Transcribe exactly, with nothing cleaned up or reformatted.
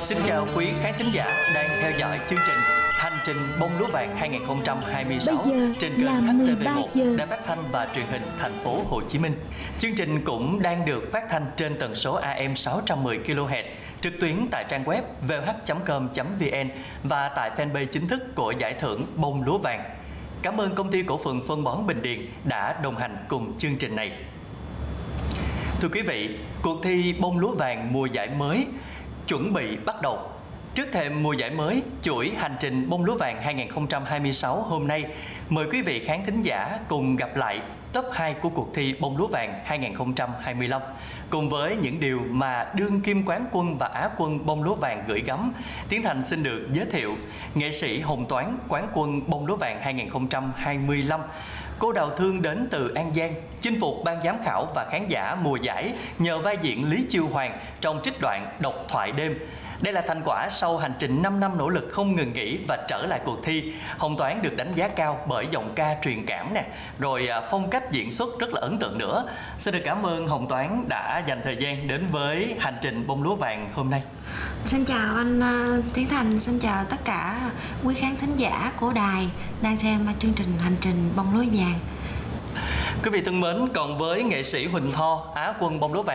Xin chào quý khán thính giả đang theo dõi chương trình Hành trình bông lúa vàng hai không hai sáu trên kênh hát tê vê một, Đài Phát thanh và Truyền hình Thành phố Hồ Chí Minh. Chương trình cũng đang được phát thanh trên tần số a em sáu trăm mười ki lô héc, trực tuyến tại trang web vê o hát chấm com chấm vê en và tại fanpage chính thức của giải thưởng bông lúa vàng. Cảm ơn công ty cổ phần phân bón Bình Điền đã đồng hành cùng chương trình này. Thưa quý vị, cuộc thi bông lúa vàng mùa giải mới chuẩn bị bắt đầu. Trước thềm mùa giải mới, chuỗi hành trình bông lúa vàng hai không hai sáu hôm nay, mời quý vị khán thính giả cùng gặp lại top hai của cuộc thi bông lúa vàng hai không hai lăm, cùng với những điều mà đương kim quán quân và á quân bông lúa vàng gửi gắm. Tiến Thành xin được giới thiệu nghệ sĩ Hồng Toán, quán quân bông lúa vàng hai không hai lăm. Cô Đào Thương đến từ An Giang, chinh phục ban giám khảo và khán giả mùa giải nhờ vai diễn Lý Chiêu Hoàng trong trích đoạn Độc thoại đêm. Đây là thành quả sau hành trình năm năm nỗ lực không ngừng nghỉ và trở lại cuộc thi. Hồng Toán được đánh giá cao bởi giọng ca truyền cảm nè, rồi phong cách diễn xuất rất là ấn tượng nữa. Xin được cảm ơn Hồng Toán đã dành thời gian đến với hành trình bông lúa vàng hôm nay. Xin chào anh uh, Tiến Thành, xin chào tất cả quý khán thính giả của đài đang xem chương trình Hành trình bông lúa vàng. Quý vị thân mến, còn với nghệ sĩ Huỳnh Tho, á quân bông lúa vàng